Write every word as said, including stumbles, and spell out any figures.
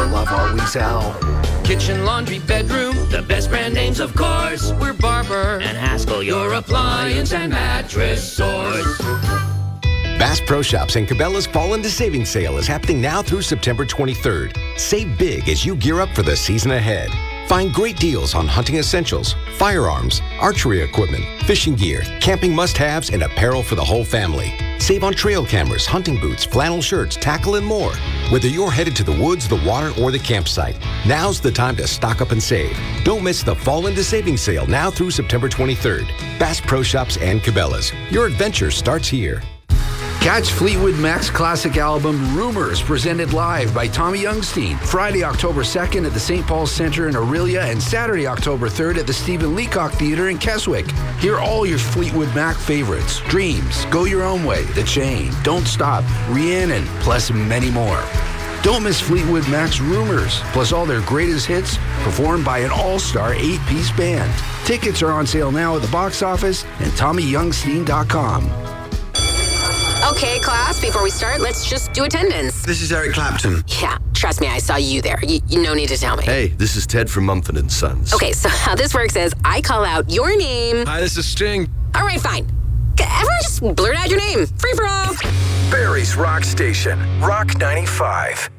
love always Al. Kitchen, laundry, bedroom, the best brand names, of course. We're Barber and Haskell, your appliance and mattress source. Bass Pro Shops and Cabela's Fall into Savings Sale is happening now through September twenty-third. Save big as you gear up for the season ahead. Find great deals on hunting essentials, firearms, archery equipment, fishing gear, camping must-haves, and apparel for the whole family. Save on trail cameras, hunting boots, flannel shirts, tackle, and more. Whether you're headed to the woods, the water, or the campsite, now's the time to stock up and save. Don't miss the Fall into Savings Sale now through September twenty-third. Bass Pro Shops and Cabela's. Your adventure starts here. Catch Fleetwood Mac's classic album Rumors, presented live by Tommy Youngstein, Friday, October second at the Saint Paul's Centre in Orillia and Saturday, October third at the Stephen Leacock Theatre in Keswick. Hear all your Fleetwood Mac favorites: Dreams, Go Your Own Way, The Chain, Don't Stop, Rhiannon, plus many more. Don't miss Fleetwood Mac's Rumors, plus all their greatest hits performed by an all-star eight-piece band. Tickets are on sale now at the box office and tommy youngstein dot com. Okay, class, before we start, let's just do attendance. This is Eric Clapton. Yeah, trust me, I saw you there. You, you no need to tell me. Hey, this is Ted from Mumford and Sons. Okay, so how this works is I call out your name. Hi, this is Sting. All right, fine. Everyone just blurt out your name. Free for all. Barry's Rock Station, Rock ninety-five.